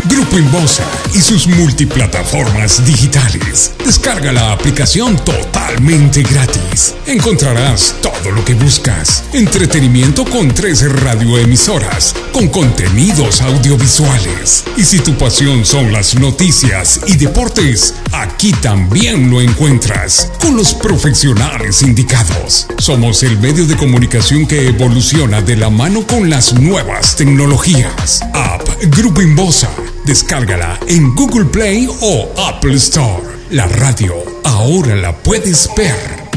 Grupo Inbosa y sus multiplataformas digitales. Descarga la aplicación totalmente gratis. Encontrarás todo lo que buscas. Entretenimiento con 13 radioemisoras, con contenidos audiovisuales. Y si tu pasión son las noticias y deportes, aquí también lo encuentras, con los profesionales indicados. Somos el medio de comunicación que evoluciona de la mano con las nuevas tecnologías. App Grupo Inbosa. Descárgala en Google Play o Apple Store. La radio ahora la puedes ver.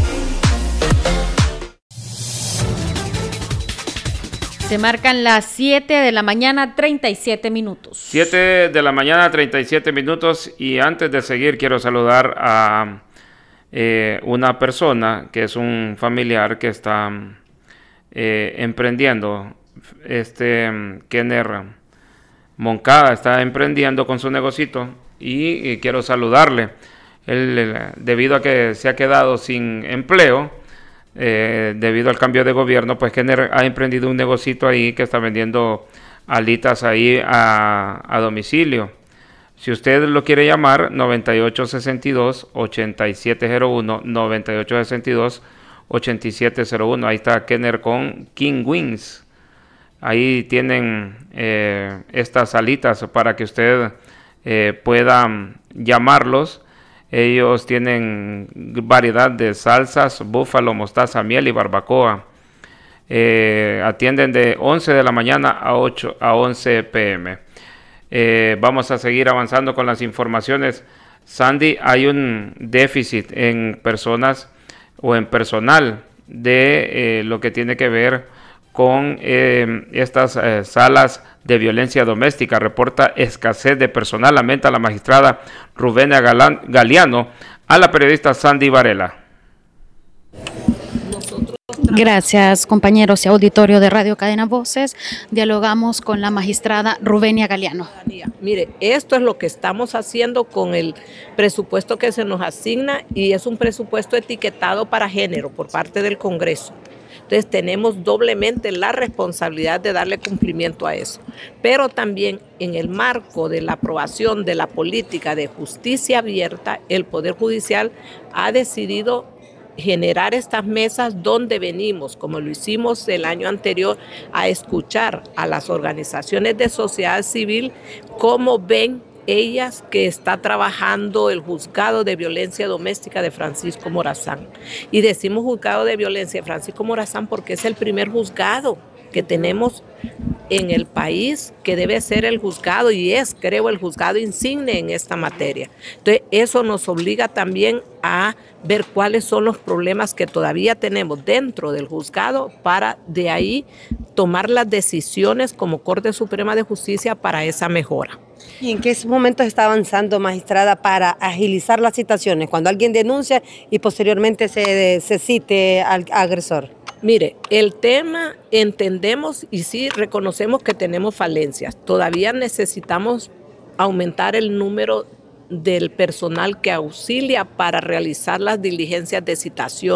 Se marcan las 7 de la mañana, 37 minutos. 7 de la mañana, 37 minutos. Y antes de seguir, quiero saludar a una persona que es un familiar que está emprendiendo. Kenner Moncada está emprendiendo con su negocito y quiero saludarle. Él, debido a que se ha quedado sin empleo, debido al cambio de gobierno, pues Kenner ha emprendido un negocito ahí que está vendiendo alitas ahí a domicilio. Si usted lo quiere llamar, 9862-8701, 9862-8701. Ahí está Kenner con King Wings. Ahí tienen estas alitas para que usted pueda llamarlos. Ellos tienen variedad de salsas, búfalo, mostaza, miel y barbacoa. Atienden de 11 de la mañana a 11 p.m. Vamos a seguir avanzando con las informaciones. Sandy, hay un déficit en personas o en personal de lo que tiene que ver con estas salas de violencia doméstica. Reporta escasez de personal, lamenta la magistrada Rubenia Galeano a la periodista Sandy Varela. Gracias, compañeros y auditorio de Radio Cadena Voces. Dialogamos con la magistrada Rubenia Galeano. Mire, esto es lo que estamos haciendo con el presupuesto que se nos asigna y es un presupuesto etiquetado para género por parte del Congreso. Entonces tenemos doblemente la responsabilidad de darle cumplimiento a eso. Pero también en el marco de la aprobación de la política de justicia abierta, el Poder Judicial ha decidido generar estas mesas donde venimos, como lo hicimos el año anterior, a escuchar a las organizaciones de sociedad civil cómo ven ellas que está trabajando el juzgado de violencia doméstica de Francisco Morazán. Y decimos juzgado de violencia de Francisco Morazán porque es el primer juzgado que tenemos en el país, que debe ser el juzgado y es, creo, el juzgado insigne en esta materia. Entonces, eso nos obliga también a ver cuáles son los problemas que todavía tenemos dentro del juzgado para de ahí tomar las decisiones como Corte Suprema de Justicia para esa mejora. ¿Y en qué momento está avanzando, magistrada, para agilizar las citaciones? Cuando alguien denuncia y posteriormente se cite al agresor. Mire, el tema entendemos y sí reconocemos que tenemos falencias. Todavía necesitamos aumentar el número del personal que auxilia para realizar las diligencias de citación.